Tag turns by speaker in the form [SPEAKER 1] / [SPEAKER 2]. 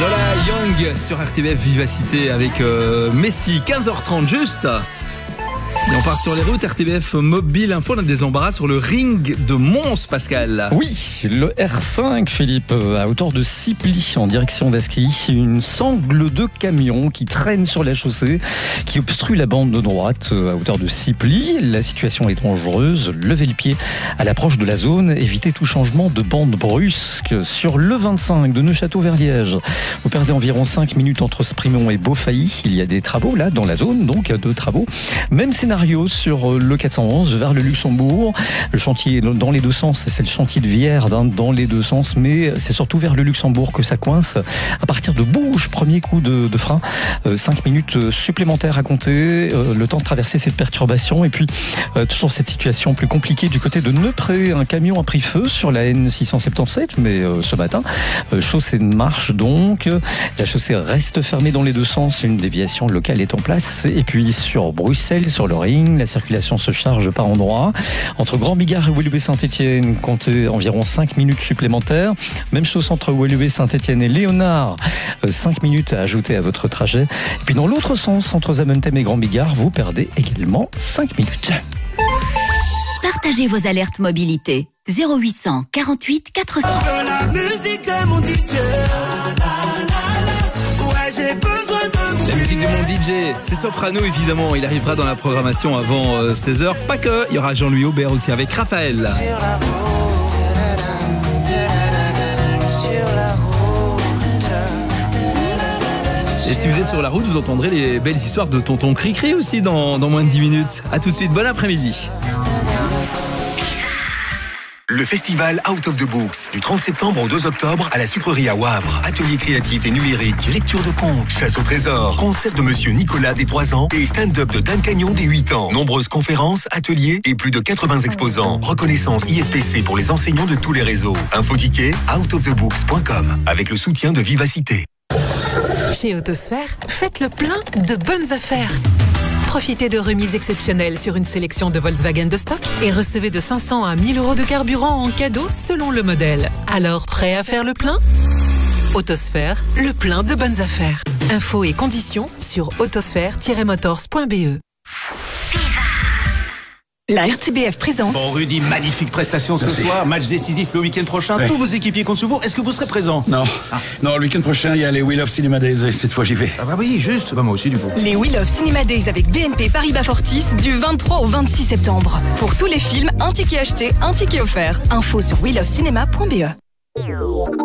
[SPEAKER 1] Lola Young sur RTBF Vivacité avec Messi, 15h30 juste. Et on part sur les routes. RTBF Mobile Info, on a des embarras sur le ring de Mons, Pascal.
[SPEAKER 2] Oui, le R5, Philippe, à hauteur de 6 plis en direction d'Ascq. Une sangle de camion qui traîne sur la chaussée, qui obstrue la bande de droite à hauteur de 6 plis. La situation est dangereuse. Levez le pied à l'approche de la zone. Évitez tout changement de bande brusque. Sur le 25 de Neufchâteau vers Liège, vous perdez environ 5 minutes entre Sprimont et Beaufailly. Il y a des travaux là dans la zone, donc 2 travaux. Même scénario sur le 411 vers le Luxembourg. Le chantier dans les deux sens, c'est le chantier de Vierde dans les deux sens, mais c'est surtout vers le Luxembourg que ça coince. À partir de Bouge, premier coup de frein, 5 minutes supplémentaires à compter, le temps de traverser cette perturbation. Et puis toujours cette situation plus compliquée du côté de Neupré. Un camion a pris feu sur la N677, mais ce matin, chaussée de marche donc. La chaussée reste fermée dans les deux sens, une déviation locale est en place. Et puis sur Bruxelles, sur le ring, la circulation se charge par endroits. Entre Grand-Bigard et Woluwe-Saint-Étienne, comptez environ 5 minutes supplémentaires. Même chose entre Woluwe-Saint-Étienne et Léonard, 5 minutes à ajouter à votre trajet. Et puis dans l'autre sens, entre Zaventem et Grand-Bigard, vous perdez également 5 minutes.
[SPEAKER 3] Partagez vos alertes mobilité. 0800 48 400.
[SPEAKER 4] La musique de mon DJ. Ouais, j'ai besoin de
[SPEAKER 1] La musique de mon DJ, c'est Soprano évidemment. Il arrivera dans la programmation avant 16h. Pas que, il y aura Jean-Louis Aubert aussi avec Raphaël. Et si vous êtes sur la route, vous entendrez les belles histoires de Tonton Cricri aussi dans moins de 10 minutes. A tout de suite, bon après-midi.
[SPEAKER 5] Le festival Out of the Books, du 30 septembre au 2 octobre à la sucrerie à Wavre. Atelier créatif et numérique, lecture de contes, chasse au trésor, concert de Monsieur Nicolas des 3 ans et stand-up de Dan Cagnon des 8 ans. Nombreuses conférences, ateliers et plus de 80 exposants. Reconnaissance IFPC pour les enseignants de tous les réseaux. Info ticket, outofthebooks.com avec le soutien de Vivacité.
[SPEAKER 6] Chez Autosphère, faites le plein de bonnes affaires. Profitez de remises exceptionnelles sur une sélection de Volkswagen de stock et recevez de 500 à 1000 euros de carburant en cadeau selon le modèle. Alors, prêt à faire le plein ? Autosphère, le plein de bonnes affaires. Infos et conditions sur autosphère-motors.be.
[SPEAKER 7] La RTBF présente.
[SPEAKER 8] Bon Rudy, magnifique prestation ce soir, match décisif le week-end prochain, tous vos équipiers comptent sur vous, est-ce que vous serez présent?
[SPEAKER 9] Non, non, le week-end prochain il y a les We Love Cinema Days et cette fois j'y vais.
[SPEAKER 8] Ah bah oui, juste, bah moi aussi du coup.
[SPEAKER 7] Les We Love Cinema Days avec BNP Paribas Fortis du 23 au 26 septembre. Pour tous les films, un ticket acheté, un ticket offert. Info sur welovecinéma.be.